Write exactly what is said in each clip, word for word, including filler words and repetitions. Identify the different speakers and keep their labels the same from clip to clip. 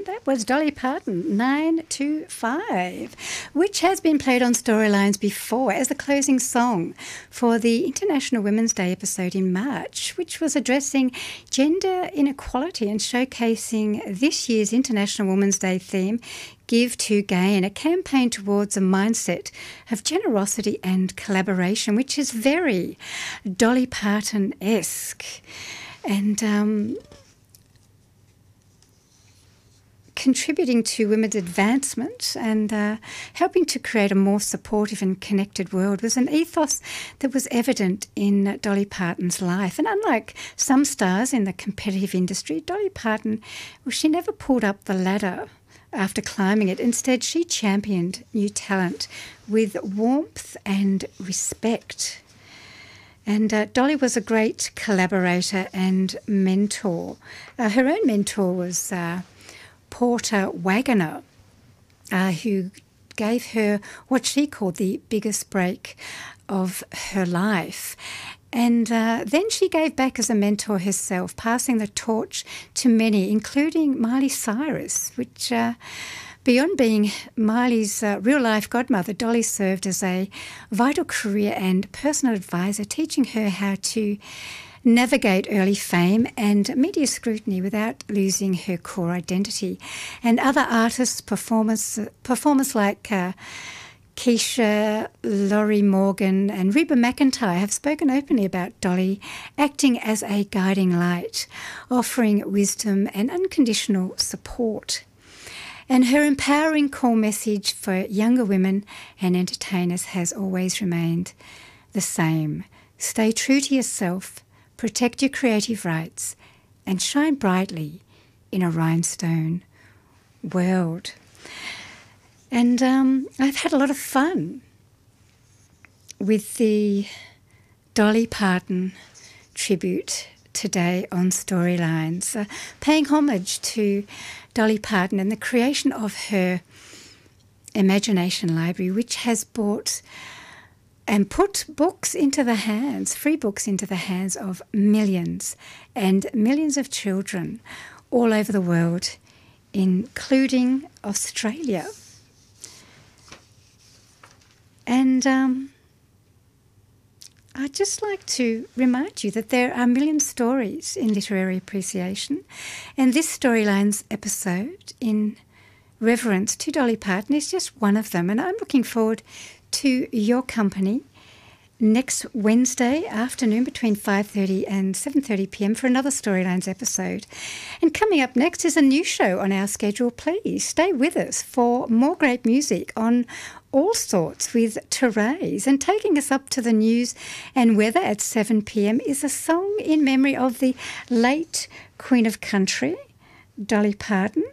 Speaker 1: that was Dolly Parton, nine two five, which has been played on Storylines before as the closing song for the International Women's Day episode in March, which was addressing gender inequality and showcasing this year's International Women's Day theme, Give to Gain, a campaign towards a mindset of generosity and collaboration, which is very Dolly Parton-esque. And um, contributing to women's advancement and uh, helping to create a more supportive and connected world was an ethos that was evident in Dolly Parton's life. And unlike some stars in the competitive industry, Dolly Parton, well, she never pulled up the ladder after climbing it. Instead, she championed new talent with warmth and respect. And uh, Dolly was a great collaborator and mentor. Uh, her own mentor was uh, Porter Wagoner, uh, who gave her what she called the biggest break of her life. And uh, then she gave back as a mentor herself, passing the torch to many, including Miley Cyrus, which, uh, beyond being Miley's uh, real-life godmother, Dolly served as a vital career and personal advisor, teaching her how to navigate early fame and media scrutiny without losing her core identity. And other artists, performers, performers like uh, Keisha, Laurie Morgan and Reba McEntire have spoken openly about Dolly acting as a guiding light, offering wisdom and unconditional support. And her empowering core message for younger women and entertainers has always remained the same. Stay true to yourself, protect your creative rights, and shine brightly in a rhinestone world. And um, I've had a lot of fun with the Dolly Parton tribute today on Storylines, uh, paying homage to Dolly Parton and the creation of her Imagination Library, which has brought and put books into the hands, free books into the hands of millions and millions of children all over the world, including Australia. And um, I'd just like to remind you that there are a million stories in literary appreciation, and this Storylines episode in reverence to Dolly Parton is just one of them. And I'm looking forward to your company next Wednesday afternoon between five thirty and seven thirty p m for another Storylines episode. And coming up next is a new show on our schedule. Please stay with us for more great music on all sorts with Therese. And taking us up to the news and weather at seven p m is a song in memory of the late Queen of Country, Dolly Parton.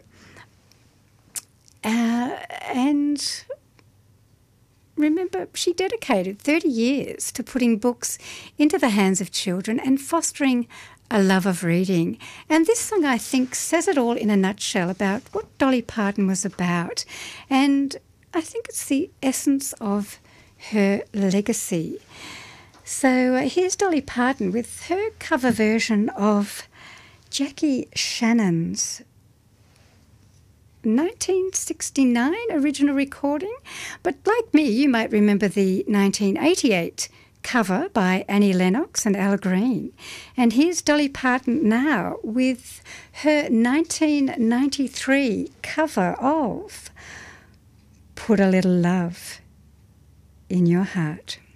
Speaker 1: Uh, and remember, she dedicated thirty years to putting books into the hands of children and fostering a love of reading. And this song, I think, says it all in a nutshell about what Dolly Parton was about. And I think it's the essence of her legacy. So uh, here's Dolly Parton with her cover version of Jackie Shannon's nineteen sixty-nine original recording. But like me, you might remember the nineteen eighty-eight cover by Annie Lennox and Al Green. And here's Dolly Parton now with her nineteen ninety-three cover of Put a Little Love in Your Heart.